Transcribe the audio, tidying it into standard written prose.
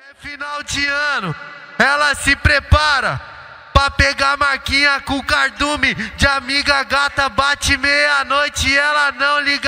Final de ano, ela se prepara pra pegar marquinha com cardume de amiga gata, bate meia-noite e ela não liga.